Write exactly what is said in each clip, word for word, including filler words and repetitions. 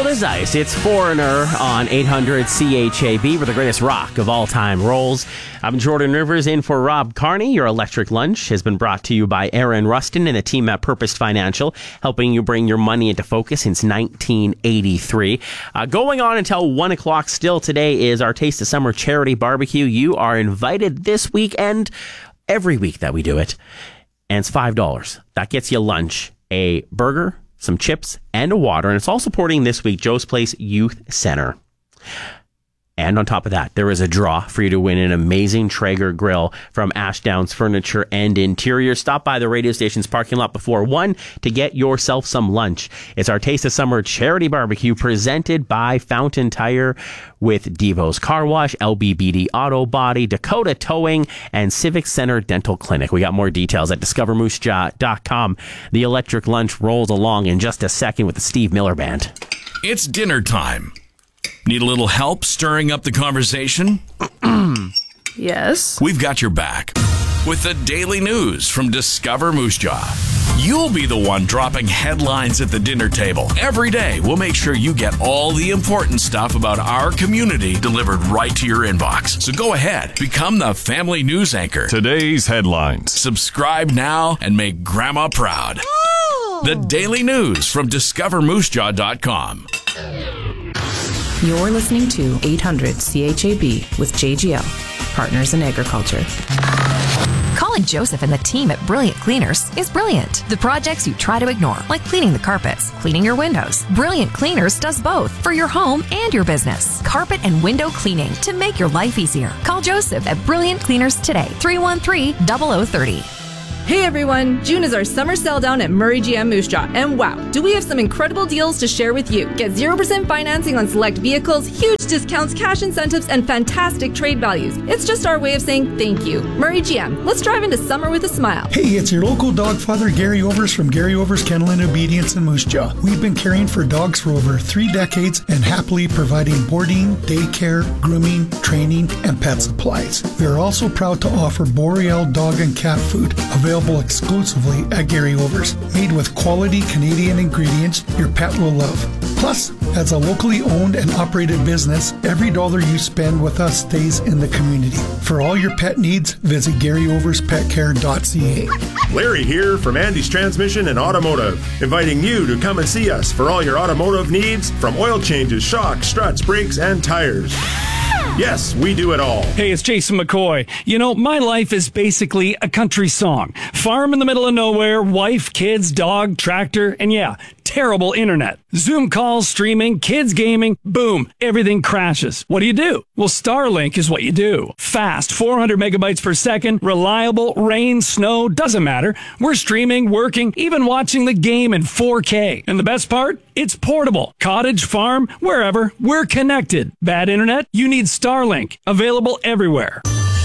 Cold as ice. It's Foreigner on eight hundred C H A B, where the greatest rock of all time rolls. I'm Jordan Rivers in for Rob Carney. Your Electric Lunch has been brought to you by Aaron Rustin and the team at Purpose Financial, helping you bring your money into focus since nineteen eighty-three. Uh, going on until one o'clock still today is our Taste of Summer charity barbecue. You are invited this weekend, every week that we do it, and it's five dollars. That gets you lunch, a burger, some chips, and a water, and it's all supporting this week Joe's Place Youth Center. And on top of that, there is a draw for you to win an amazing Traeger grill from Ashdowns Furniture and Interior. Stop by the radio station's parking lot before one to get yourself some lunch. It's our Taste of Summer charity barbecue presented by Fountain Tire with Devo's Car Wash, L B B D Auto Body, Dakota Towing, and Civic Center Dental Clinic. We got more details at discover moose jaw dot com. The Electric Lunch rolls along in just a second with the Steve Miller Band. It's dinner time. Need a little help stirring up the conversation? Yes. We've got your back with the daily news from Discover Moose Jaw. You'll be the one dropping headlines at the dinner table. Every day, we'll make sure you get all the important stuff about our community delivered right to your inbox. So go ahead, become the family news anchor. Today's headlines. Subscribe now and make Grandma proud. Oh. The daily news from discover moose jaw dot com. You're listening to eight hundred C H A B with J G L, Partners in Agriculture. Calling Joseph and the team at Brilliant Cleaners is brilliant. The projects you try to ignore, like cleaning the carpets, cleaning your windows. Brilliant Cleaners does both for your home and your business. Carpet and window cleaning to make your life easier. Call Joseph at Brilliant Cleaners today, three one three, zero zero three zero. Hey everyone, June is our summer sell down at Murray G M Moose Jaw, and wow, do we have some incredible deals to share with you. Get zero percent financing on select vehicles, huge discounts, cash incentives, and fantastic trade values. It's just our way of saying thank you. Murray G M, let's drive into summer with a smile. Hey, it's your local dog father, Gary Overs from Gary Overs Kennel and Obedience in Moose Jaw. We've been caring for dogs for over three decades and happily providing boarding, daycare, grooming, training, and pet supplies. We are also proud to offer Boreal dog and cat food, available exclusively at Gary Overs. Made with quality Canadian ingredients your pet will love. Plus, as a locally owned and operated business, every dollar you spend with us stays in the community. For all your pet needs, visit gary overs pet care dot c a. Larry here from Andy's Transmission and Automotive, inviting you to come and see us for all your automotive needs, from oil changes, shocks, struts, brakes, and tires. Yes, we do it all. Hey, it's Jason McCoy. You know, my life is basically a country song. Farm in the middle of nowhere, wife, kids, dog, tractor, and yeah, terrible internet. Zoom calls, streaming, kids gaming, boom, everything crashes. What do you do? Well, Starlink is what you do. Fast, four hundred megabytes per second, reliable, rain, snow, doesn't matter. We're streaming, working, even watching the game in four K. And the best part? It's portable. Cottage, farm, wherever, we're connected. Bad internet? You need Starlink. Available everywhere.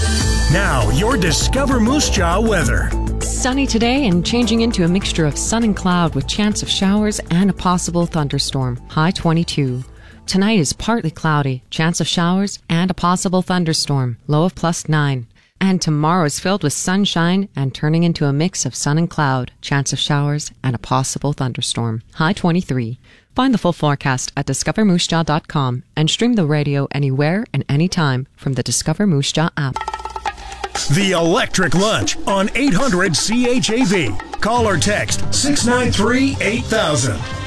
Now, your Discover Moose Jaw weather. Sunny today and changing into a mixture of sun and cloud with chance of showers and a possible thunderstorm. High twenty-two. Tonight is partly cloudy, chance of showers and a possible thunderstorm. Low of plus nine. And tomorrow is filled with sunshine and turning into a mix of sun and cloud, chance of showers and a possible thunderstorm. High twenty-three. Find the full forecast at discover moose jaw dot com and stream the radio anywhere and anytime from the Discover Moose Jaw app. The Electric Lunch on eight hundred C H A B. Call or text six nine three, eight thousand.